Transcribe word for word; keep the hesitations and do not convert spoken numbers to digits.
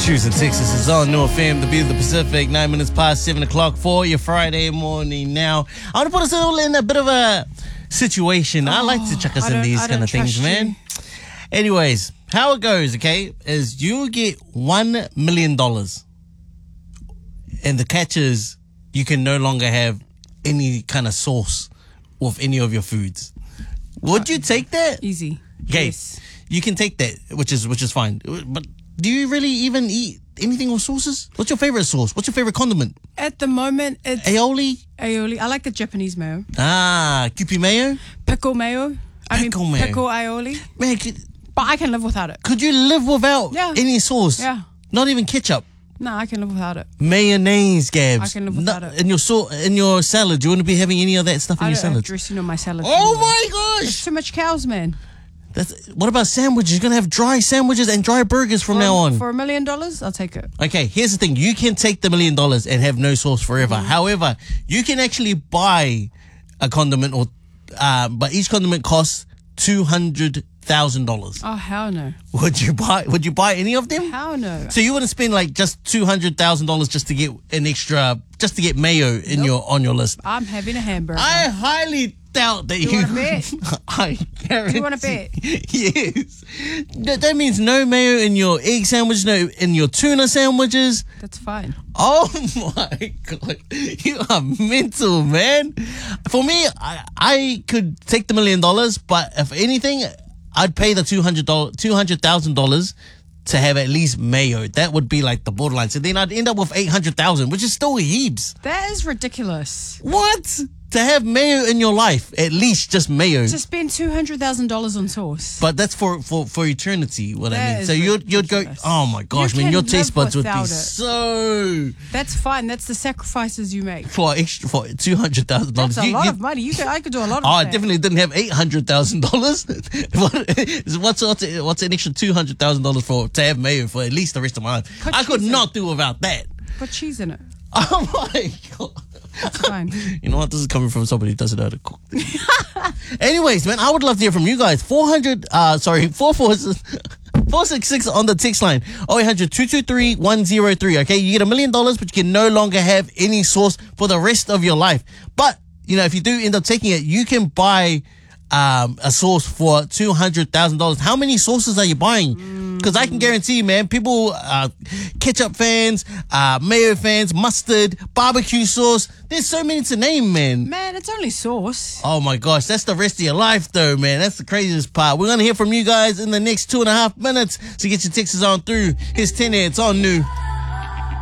Houston, Texas is on New F M, the beat of the Pacific, nine minutes past seven o'clock for your Friday morning. Now, I want to put us all in a bit of a situation. Oh, I like to chuck us in these kind of things, man. You. Anyways, how it goes, okay, is you get one million dollars. And the catch is you can no longer have any kind of sauce with any of your foods. Would you take that? Easy. Okay, yes. You can take that, which is which is fine. But do you really even eat anything with sauces? What's your favorite sauce? What's your favorite condiment? At the moment, it's aioli. Aioli. I like the Japanese mayo. Ah, Kewpie mayo. Pickle mayo. I Pickle mean, mayo. pickle aioli. Man, could, but I can live without it. Could you live without yeah. any sauce? Yeah. Not even ketchup. No, I can live without it. Mayonnaise, Gabs. I can live without no, it. In your so, in your salad, you wouldn't be having any of that stuff in I your don't have salad. dressing on my salad. Oh anyway. my gosh! There's too much cows, man. That's, what about sandwiches? You're going to have dry sandwiches and dry burgers from for, now on. For a million dollars, I'll take it. Okay, here's the thing. You can take the million dollars and have no sauce forever. Mm. However, you can actually buy a condiment, or uh, but each condiment costs two hundred thousand dollars. Oh, hell no. Would you buy Would you buy any of them? Hell no. So you wouldn't spend like just two hundred thousand dollars just to get an extra, just to get mayo in nope. your on your list? I'm having a hamburger. I highly doubt that you... you... You want to bet? I guarantee... Do you want to bet? Yes. That, that means no mayo in your egg sandwich, no in your tuna sandwiches. That's fine. Oh my God. You are mental, man. For me, I, I could take the million dollars, but if anything, I'd pay the two hundred dollars, two hundred thousand dollars to have at least mayo. That would be like the borderline. So then I'd end up with eight hundred thousand dollars, which is still heaps. That is ridiculous. What? To have mayo in your life, at least just mayo. To spend two hundred thousand dollars on sauce. But that's for, for, for eternity, what that I mean. So you'd, you'd go, oh my gosh, you man, your taste buds would be it. so... That's fine. That's the sacrifices you make. For extra, for two hundred thousand dollars. That's a you, lot you, of money. You could, I could do a lot of Oh, I that. definitely didn't have eight hundred thousand dollars. what's, what's, what's an extra two hundred thousand dollars for to have mayo for at least the rest of my life? Put I could not it. do without that. Put cheese in it. Oh my God. That's fine. You know what? This is coming from somebody who doesn't know how to cook. Anyways, man, I would love to hear from you guys. four hundred, uh, sorry, four four four six six on the text line. oh eight hundred, two two three, one oh three. Okay, you get a million dollars, but you can no longer have any sauce for the rest of your life. But, you know, if you do end up taking it, you can buy um, a sauce for two hundred thousand dollars. How many sauces are you buying? Because I can guarantee you, man, people, uh, ketchup fans, uh, mayo fans, mustard, barbecue sauce. There's so many to name, man. Man, it's only sauce. Oh my gosh, that's the rest of your life, though, man. That's the craziest part. We're going to hear from you guys in the next two and a half minutes. So get your texts on through. Here's ten, it's on New.